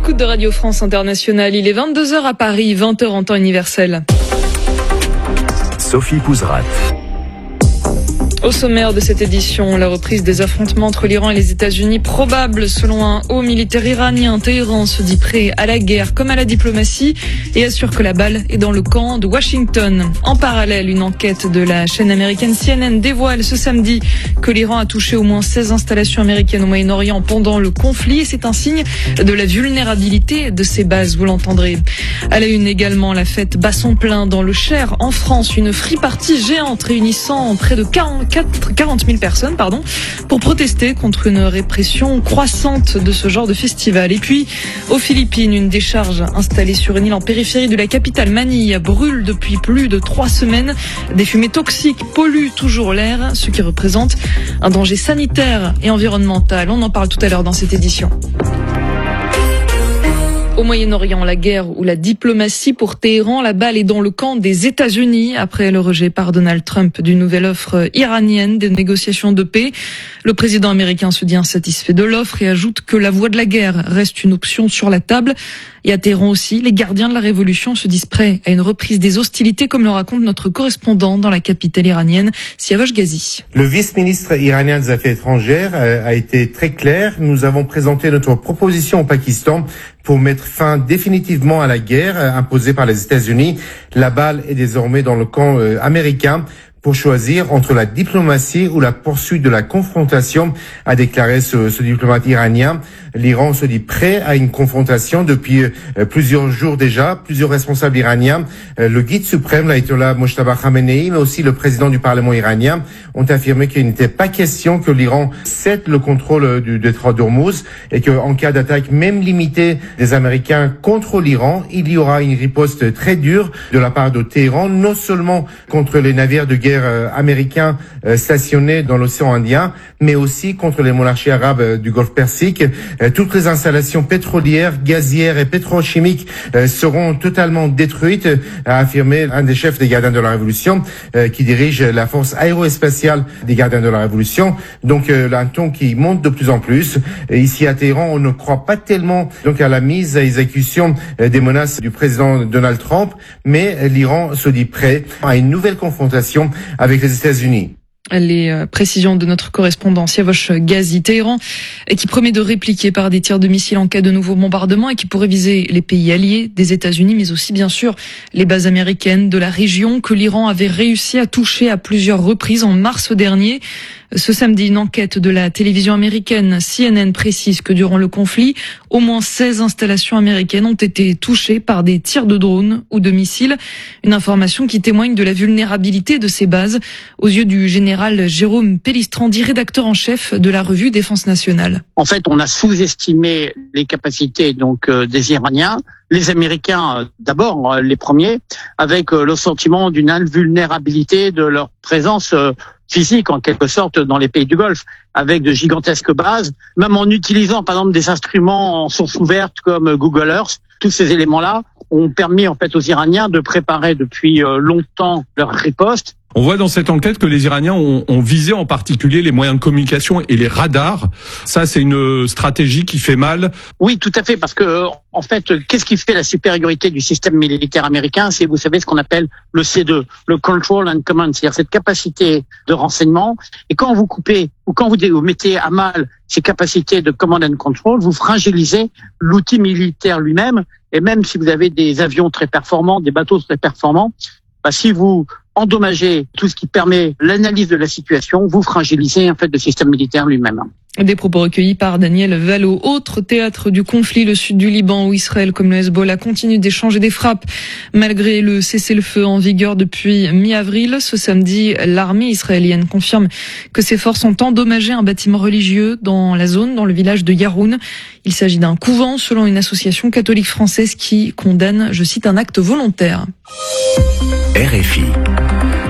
l'écoute de Radio France Internationale. Il est 22h à Paris, 20h en temps universel. Sophie Pouzrat. Au sommaire de cette édition, la reprise des affrontements entre l'Iran et les États-Unis probable selon un haut militaire iranien. Téhéran se dit prêt à la guerre comme à la diplomatie et assure que la balle est dans le camp de Washington. En parallèle, une enquête de la chaîne américaine CNN dévoile ce samedi que l'Iran a touché au moins 16 installations américaines au Moyen-Orient pendant le conflit et c'est un signe de la vulnérabilité de ces bases, vous l'entendrez. À la une également, la fête bat son plein dans le Cher en France, une free party géante réunissant près de 40 000 personnes, pour protester contre une répression croissante de ce genre de festival. Et puis, aux Philippines, une décharge installée sur une île en périphérie de la capitale Manille brûle depuis plus de 3 semaines. Des fumées toxiques polluent toujours l'air, ce qui représente un danger sanitaire et environnemental. On en parle tout à l'heure dans cette édition. Au Moyen-Orient, la guerre ou la diplomatie pour Téhéran, la balle est dans le camp des États-Unis après le rejet par Donald Trump d'une nouvelle offre iranienne des négociations de paix. Le président américain se dit insatisfait de l'offre et ajoute que la voie de la guerre reste une option sur la table. Et à Téhéran aussi, les gardiens de la révolution se disent prêts à une reprise des hostilités, comme le raconte notre correspondant dans la capitale iranienne, Siavash Ghazi. Le vice-ministre iranien des Affaires étrangères a été très clair. Nous avons présenté notre proposition au Pakistan pour mettre fin définitivement à la guerre imposée par les États-Unis. La balle est désormais dans le camp américain pour choisir entre la diplomatie ou la poursuite de la confrontation, a déclaré ce diplomate iranien. L'Iran se dit prêt à une confrontation depuis plusieurs jours déjà. Plusieurs responsables iraniens, le guide suprême, l'ayatollah Mojtaba Khamenei, mais aussi le président du Parlement iranien, ont affirmé qu'il n'était pas question que l'Iran cède le contrôle du détroit d'Ormuz et qu'en cas d'attaque même limitée des Américains contre l'Iran, il y aura une riposte très dure de la part de Téhéran, non seulement contre les navires de guerre américains stationnés dans l'océan Indien, mais aussi contre les monarchies arabes du Golfe Persique. Toutes les installations pétrolières, gazières et pétrochimiques seront totalement détruites, a affirmé un des chefs des gardiens de la Révolution, qui dirige la force aérospatiale des gardiens de la Révolution. Donc un ton qui monte de plus en plus. Et ici à Téhéran, on ne croit pas tellement à la mise à exécution des menaces du président Donald Trump, mais l'Iran se dit prêt à une nouvelle confrontation avec les États-Unis. Les précisions de notre correspondant Siavash Ghazi. Téhéran qui promet de répliquer par des tirs de missiles en cas de nouveaux bombardements et qui pourrait viser les pays alliés des États-Unis, mais aussi bien sûr les bases américaines de la région que l'Iran avait réussi à toucher à plusieurs reprises en mars dernier. Ce samedi, une enquête de la télévision américaine CNN précise que durant le conflit, au moins 16 installations américaines ont été touchées par des tirs de drones ou de missiles. Une information qui témoigne de la vulnérabilité de ces bases aux yeux du général Jérôme Pellistrandi, rédacteur en chef de la revue Défense nationale. En fait, on a sous-estimé les capacités des Iraniens. Les Américains, d'abord, les premiers, avec le sentiment d'une invulnérabilité de leur présence physique, en quelque sorte, dans les pays du Golfe, avec de gigantesques bases, même en utilisant, par exemple, des instruments en source ouverte comme Google Earth. Tous ces éléments-là ont permis, en fait, aux Iraniens de préparer depuis longtemps leur riposte. On voit dans cette enquête que les Iraniens ont visé en particulier les moyens de communication et les radars. Ça, c'est une stratégie qui fait mal. Oui, tout à fait, parce que en fait, qu'est-ce qui fait la supériorité du système militaire américain? C'est, vous savez, ce qu'on appelle le C2, le Control and Command, c'est-à-dire cette capacité de renseignement. Et quand vous coupez ou quand vous mettez à mal ces capacités de Command and Control, vous fragilisez l'outil militaire lui-même. Et même si vous avez des avions très performants, des bateaux très performants, si vous endommagez tout ce qui permet l'analyse de la situation, vous fragilisez en fait le système militaire lui-même. Des propos recueillis par Daniel Valo. Autre théâtre du conflit, le sud du Liban, où Israël, comme le Hezbollah, continue d'échanger des frappes malgré le cessez-le-feu en vigueur depuis mi-avril. Ce samedi, l'armée israélienne confirme que ses forces ont endommagé un bâtiment religieux dans la zone, dans le village de Yaroun. Il s'agit d'un couvent, selon une association catholique française qui condamne, je cite, un acte volontaire. RFI. Au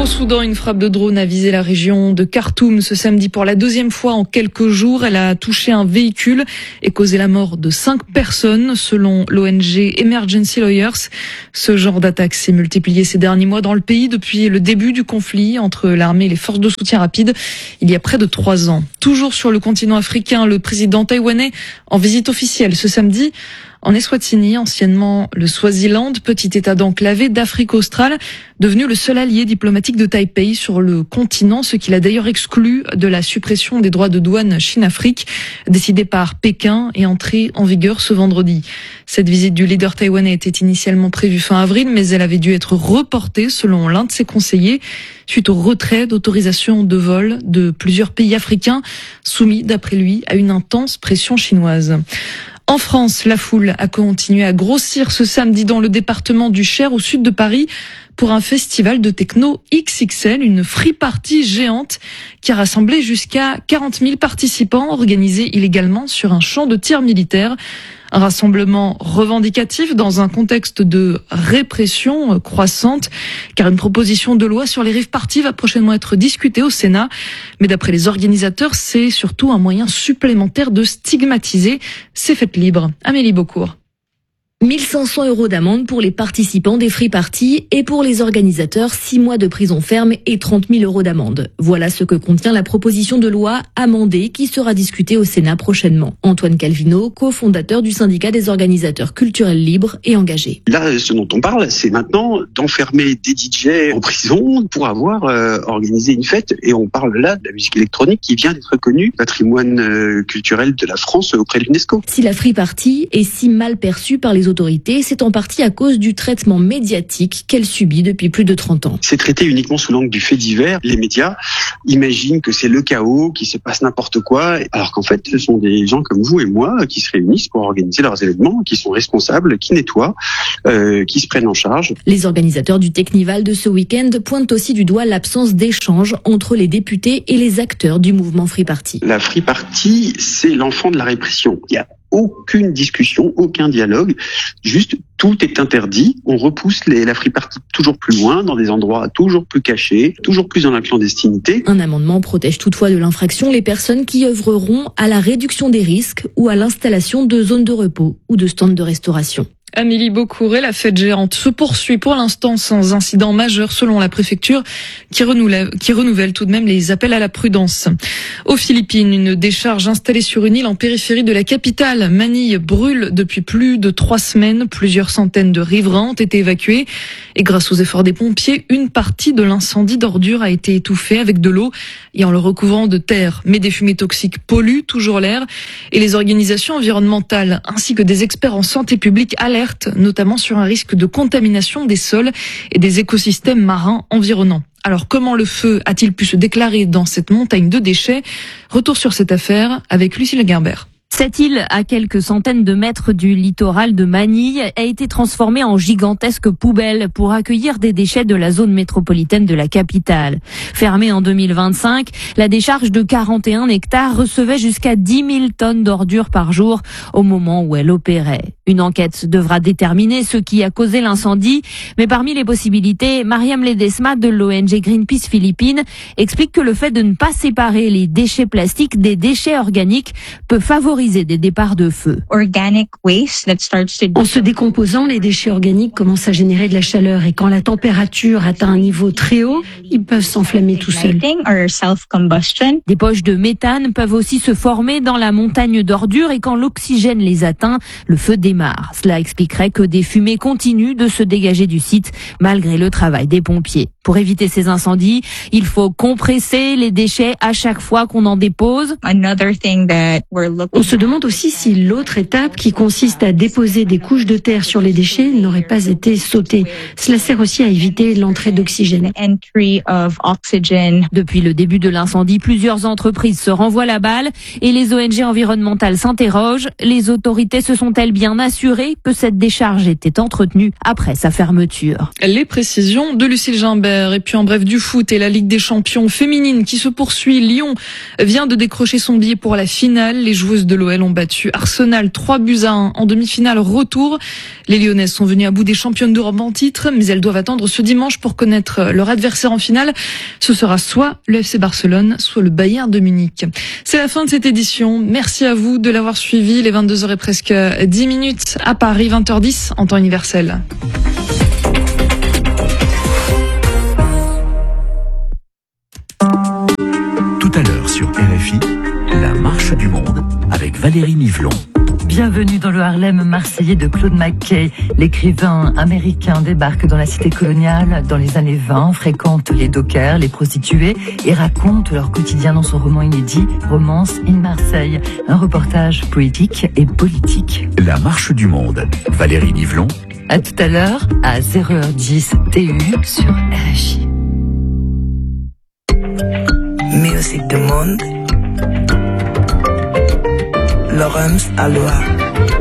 Au Soudan, une frappe de drone a visé la région de Khartoum ce samedi pour la deuxième fois en quelques jours. Elle a touché un véhicule et causé la mort de 5 personnes, selon l'ONG Emergency Lawyers. Ce genre d'attaque s'est multiplié ces derniers mois dans le pays depuis le début du conflit entre l'armée et les forces de soutien rapide, il y a près de 3 ans. Toujours sur le continent africain, le président taïwanais en visite officielle ce samedi en Eswatini, anciennement le Swaziland, petit état d'enclavé d'Afrique australe, devenu le seul allié diplomatique de Taipei sur le continent, ce qui l'a d'ailleurs exclu de la suppression des droits de douane Chine-Afrique, décidée par Pékin et entrée en vigueur ce vendredi. Cette visite du leader taïwanais était initialement prévue fin avril, mais elle avait dû être reportée selon l'un de ses conseillers, suite au retrait d'autorisation de vol de plusieurs pays africains, soumis d'après lui à une intense pression chinoise. En France, la foule a continué à grossir ce samedi dans le département du Cher, au sud de Paris, pour un festival de techno XXL, une free party géante qui a rassemblé jusqu'à 40 000 participants organisés illégalement sur un champ de tir militaire. Un rassemblement revendicatif dans un contexte de répression croissante, car une proposition de loi sur les rave parties va prochainement être discutée au Sénat. Mais d'après les organisateurs, c'est surtout un moyen supplémentaire de stigmatiser ces fêtes libres. Amélie Beaucourt. 1 500 € d'amende pour les participants des free parties et pour les organisateurs 6 mois de prison ferme et 30 000 € d'amende. Voilà ce que contient la proposition de loi amendée qui sera discutée au Sénat prochainement. Antoine Calvino, cofondateur du syndicat des organisateurs culturels libres et engagés. Là, ce dont on parle, c'est maintenant d'enfermer des DJ en prison pour avoir organisé une fête. Et on parle là de la musique électronique qui vient d'être reconnue patrimoine culturel de la France auprès de l'UNESCO. Si la free party est si mal perçue par les autorités, c'est en partie à cause du traitement médiatique qu'elle subit depuis plus de 30 ans. C'est traité uniquement sous l'angle du fait divers. Les médias imaginent que c'est le chaos, qu'il se passe n'importe quoi, alors qu'en fait, ce sont des gens comme vous et moi qui se réunissent pour organiser leurs événements, qui sont responsables, qui nettoient, qui se prennent en charge. Les organisateurs du Technival de ce week-end pointent aussi du doigt l'absence d'échange entre les députés et les acteurs du mouvement Free Party. La Free Party, c'est l'enfant de la répression. Il y a aucune discussion, aucun dialogue, juste tout est interdit. On repousse la free party toujours plus loin, dans des endroits toujours plus cachés, toujours plus dans la clandestinité. Un amendement protège toutefois de l'infraction les personnes qui œuvreront à la réduction des risques ou à l'installation de zones de repos ou de stands de restauration. Amélie Beaucourt, la fête géante se poursuit pour l'instant sans incident majeur selon la préfecture qui renouvelle tout de même les appels à la prudence. Aux Philippines, une décharge installée sur une île en périphérie de la capitale, Manille, brûle depuis plus de 3 semaines. Plusieurs centaines de riverains ont été évacués et grâce aux efforts des pompiers, une partie de l'incendie d'ordures a été étouffée avec de l'eau et en le recouvrant de terre. Mais des fumées toxiques polluent toujours l'air et les organisations environnementales ainsi que des experts en santé publique alertent notamment sur un risque de contamination des sols et des écosystèmes marins environnants. Alors comment le feu a-t-il pu se déclarer dans cette montagne de déchets? Retour sur cette affaire avec Lucille Guimbert. Cette île, à quelques centaines de mètres du littoral de Manille, a été transformée en gigantesque poubelle pour accueillir des déchets de la zone métropolitaine de la capitale. Fermée en 2025, la décharge de 41 hectares recevait jusqu'à 10 000 tonnes d'ordures par jour au moment où elle opérait. Une enquête devra déterminer ce qui a causé l'incendie, mais parmi les possibilités, Mariam Ledesma de l'ONG Greenpeace Philippines explique que le fait de ne pas séparer les déchets plastiques des déchets organiques peut favoriser des départs de feu. En se décomposant, les déchets organiques commencent à générer de la chaleur et quand la température atteint un niveau très haut, ils peuvent s'enflammer tout seuls. Des poches de méthane peuvent aussi se former dans la montagne d'ordures et quand l'oxygène les atteint, le feu démarre. Cela expliquerait que des fumées continuent de se dégager du site malgré le travail des pompiers. Pour éviter ces incendies, il faut compresser les déchets à chaque fois qu'on en dépose. On se demande aussi si l'autre étape qui consiste à déposer des couches de terre sur les déchets n'aurait pas été sautée. Cela sert aussi à éviter l'entrée d'oxygène. Depuis le début de l'incendie, plusieurs entreprises se renvoient la balle et les ONG environnementales s'interrogent. Les autorités se sont-elles bien assurées que cette décharge était entretenue après sa fermeture? Les précisions de Lucille Guimbert. d'hiver. Et puis en bref, du foot et la Ligue des champions féminine qui se poursuit. Lyon vient de décrocher son billet pour la finale. Les joueuses de l'OL ont battu Arsenal 3-1 en demi-finale retour. Les Lyonnaises sont venues à bout des championnes d'Europe en titre, mais elles doivent attendre ce dimanche pour connaître leur adversaire en finale. Ce sera soit le FC Barcelone, soit le Bayern de Munich. C'est la fin de cette édition. Merci à vous de l'avoir suivi. Les 22h et presque 10 minutes à Paris, 20h10 en temps universel. Tout à l'heure sur RFI, la marche du monde avec Valérie Nivelon. Bienvenue dans le Harlem marseillais de Claude McKay. L'écrivain américain débarque dans la cité coloniale dans les années 20, fréquente les dockers, les prostituées et raconte leur quotidien dans son roman inédit Romance in Marseille. Un reportage poétique et politique. La marche du monde. Valérie Nivelon. À tout à l'heure, à 0h10 TU sur RFI. Musique du monde. Laurence Aloha.